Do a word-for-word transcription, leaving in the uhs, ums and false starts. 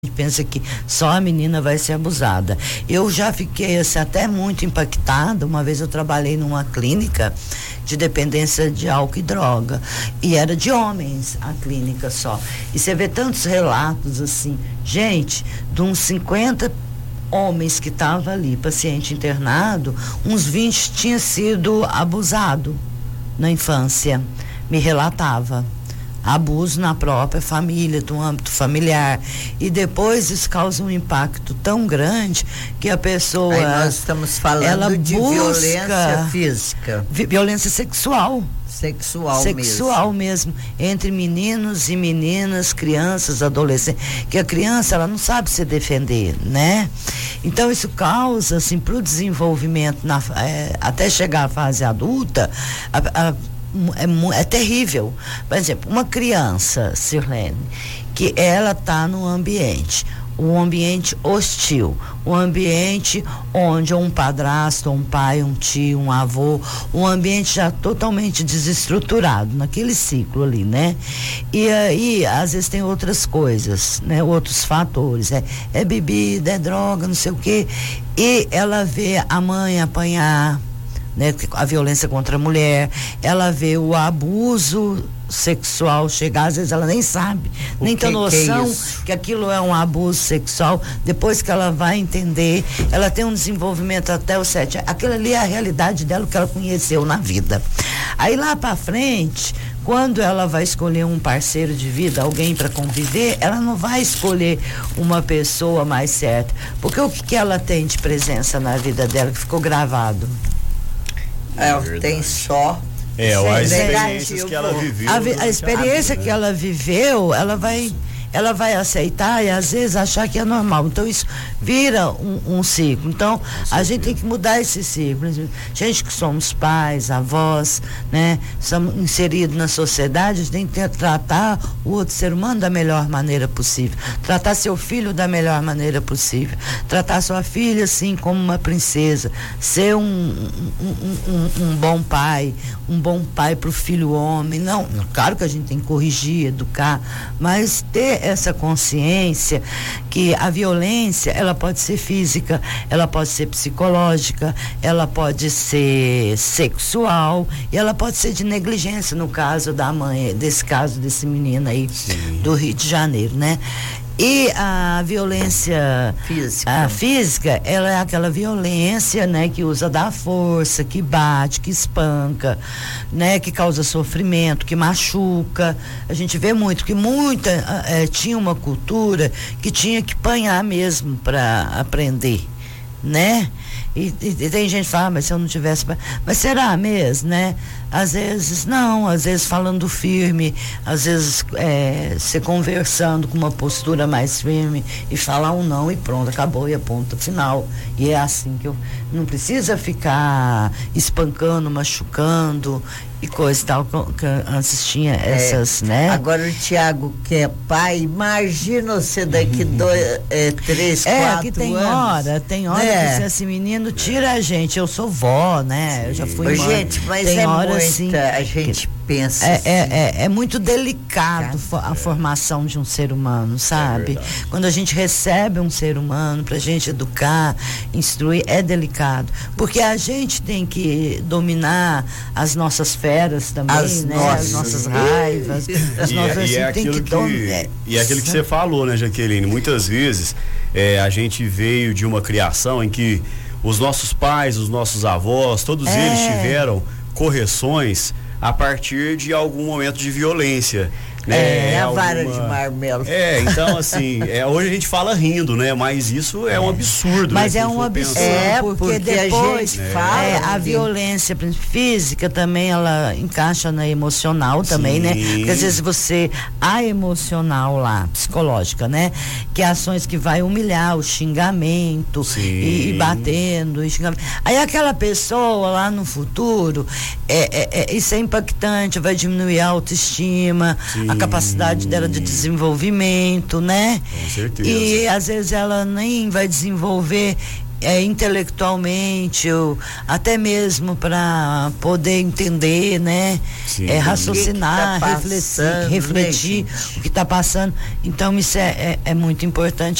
pensa que só a menina vai ser abusada. Eu já fiquei assim, até muito impactada. Uma vez eu trabalhei numa clínica de dependência de álcool e droga e era de homens a clínica só, e você vê tantos relatos assim, gente, de uns cinquenta homens que estavam ali, paciente internado, uns vinte tinha sido abusado na infância, me relatava abuso na própria família, do âmbito familiar, e depois isso causa um impacto tão grande que a pessoa, aí nós estamos falando ela de busca violência física, vi, violência sexual sexual, sexual mesmo. mesmo entre meninos e meninas, crianças, adolescentes, que a criança ela não sabe se defender, né? Então isso causa assim para o desenvolvimento na, é, até chegar à fase adulta, a, a É, é terrível. Por exemplo, uma criança, Sirlene, que ela está num ambiente, um ambiente hostil, um ambiente onde um padrasto, um pai, um tio, um avô, um ambiente já totalmente desestruturado naquele ciclo ali, né? E aí, às vezes tem outras coisas, né? Outros fatores, é, é bebida, é droga, não sei o quê, e ela vê a mãe apanhar, né, a violência contra a mulher, ela vê o abuso sexual chegar, às vezes ela nem sabe, o nem que, tem noção que, é que aquilo é um abuso sexual. Depois que ela vai entender, ela tem um desenvolvimento até os sete, aquilo ali é a realidade dela, o que ela conheceu na vida. Aí lá pra frente, quando ela vai escolher um parceiro de vida, alguém para conviver, ela não vai escolher uma pessoa mais certa, porque o que, que ela tem de presença na vida dela que ficou gravado? É, tem só é, as experiências que ela viveu. A, a experiência a que ela viveu, ela vai, ela vai aceitar e às vezes achar que é normal. Então isso vira um, um ciclo. Então a gente tem que mudar esse ciclo. Gente que somos pais, avós, né? Somos inseridos na sociedade, a gente tem que tratar o outro ser humano da melhor maneira possível. Tratar seu filho da melhor maneira possível. Tratar sua filha assim como uma princesa. Ser um, um, um, um bom pai, um bom pai para o filho homem. Não, claro que a gente tem que corrigir, educar, mas ter essa consciência que a violência, ela pode ser física, ela pode ser psicológica, ela pode ser sexual e ela pode ser de negligência, no caso da mãe, desse caso desse menino aí, sim, do Rio de Janeiro, né? E a violência física. A física, ela é aquela violência, né, que usa da força, que bate, que espanca, né, que causa sofrimento, que machuca. A gente vê muito que muita é, tinha uma cultura que tinha que apanhar mesmo para aprender, né? E, e, e tem gente que fala, ah, mas se eu não tivesse, mas será mesmo, né? Às vezes não, às vezes falando firme, às vezes é, se conversando com uma postura mais firme e falar um não e pronto, acabou, e a ponta final. E é assim que eu não precisa ficar espancando, machucando e coisa e tal, que antes tinha essas, é, né? Agora o Tiago, que é pai, imagina você daqui uhum. dois, é, três, é, quatro que tem anos. hora, tem hora é. que esse menino tira a gente, eu sou vó, né? Sim. Eu já fui mãe. Gente, mas tem é hora, muita, assim, a gente que pensa é, assim. é, é, é muito delicado a formação de um ser humano, sabe? É Quando a gente recebe um ser humano pra gente educar, instruir, é delicado, porque a gente tem que dominar as nossas feras também, as né? Nossas. As nossas raivas, as e, nossas, e, assim, é tem que, que é, e é aquilo que você falou, né, Jaqueline? Muitas vezes é, a gente veio de uma criação em que os nossos pais, os nossos avós, todos é. eles tiveram correções a partir de algum momento de violência. É, é a alguma... vara de marmelo. É, então assim, é, hoje a gente fala rindo, né? Mas isso é um absurdo. Mas né, é um absurdo, é, porque, porque depois a gente fala. É, a violência física também, ela encaixa na emocional também, sim, né? Porque às vezes você, a emocional lá, psicológica, né? Que é ações que vai humilhar, o xingamento, e, e batendo, e xingamento. Aí aquela pessoa lá no futuro, é, é, é, isso é impactante, vai diminuir a autoestima, sim, a capacidade dela de desenvolvimento, né? Com certeza. E às vezes ela nem vai desenvolver é, intelectualmente, ou até mesmo para poder entender, né? Sim. É, raciocinar, O que que tá refletir, passando, refletir né, o que está passando. Então isso é, é, é muito importante.